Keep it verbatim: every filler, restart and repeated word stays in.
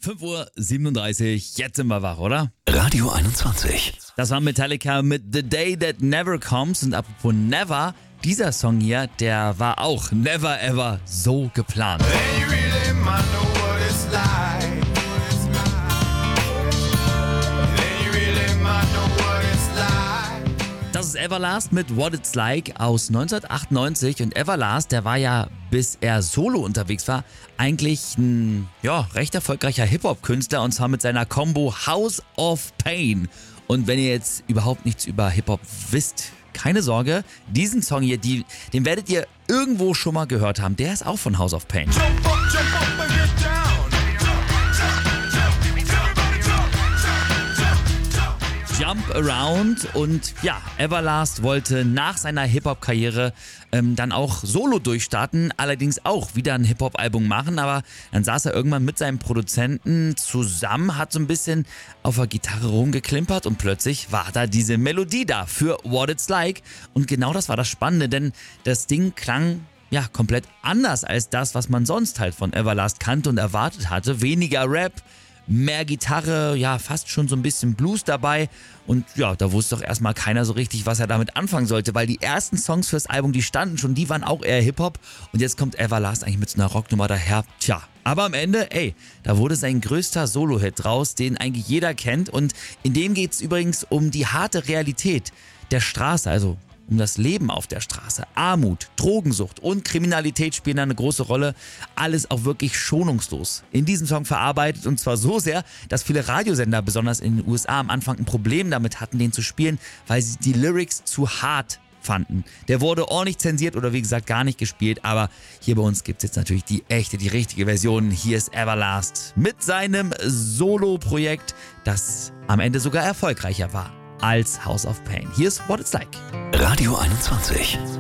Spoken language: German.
fünf Uhr siebenunddreißig, jetzt sind wir wach, oder? Radio einundzwanzig. Das war Metallica mit The Day That Never Comes. Und apropos Never, dieser Song hier, der war auch never ever so geplant. Das ist Everlast mit What It's Like aus neunzehnhundertachtundneunzig. Und Everlast, der war ja, bis er solo unterwegs war, eigentlich ein ja, recht erfolgreicher Hip-Hop-Künstler, und zwar mit seiner Combo House of Pain. Und wenn ihr jetzt überhaupt nichts über Hip-Hop wisst, keine Sorge, diesen Song hier, die, den werdet ihr irgendwo schon mal gehört haben. Der ist auch von House of Pain. Jump up, jump up and get down. Jump Around. Und ja, Everlast wollte nach seiner Hip-Hop-Karriere ähm, dann auch solo durchstarten, allerdings auch wieder ein Hip-Hop-Album machen, aber dann saß er irgendwann mit seinem Produzenten zusammen, hat so ein bisschen auf der Gitarre rumgeklimpert und plötzlich war da diese Melodie da für What It's Like. Und genau das war das Spannende, denn das Ding klang ja komplett anders als das, was man sonst halt von Everlast kannte und erwartet hatte. Weniger Rap, mehr Gitarre, ja fast schon so ein bisschen Blues dabei, und ja, da wusste doch erstmal keiner so richtig, was er damit anfangen sollte, weil die ersten Songs fürs Album, die standen schon, die waren auch eher Hip-Hop, und jetzt kommt Everlast eigentlich mit so einer Rocknummer daher, tja. Aber am Ende, ey, da wurde sein größter Solo-Hit draus, den eigentlich jeder kennt, und in dem geht's übrigens um die harte Realität der Straße, also um das Leben auf der Straße. Armut, Drogensucht und Kriminalität spielen da eine große Rolle. Alles auch wirklich schonungslos in diesem Song verarbeitet, und zwar so sehr, dass viele Radiosender, besonders in den U S A, am Anfang ein Problem damit hatten, den zu spielen, weil sie die Lyrics zu hart fanden. Der wurde ordentlich zensiert oder wie gesagt gar nicht gespielt, aber hier bei uns gibt es jetzt natürlich die echte, die richtige Version. Hier ist Everlast mit seinem Solo-Projekt, das am Ende sogar erfolgreicher war als House of Pain. Hier ist What It's Like. Radio einundzwanzig.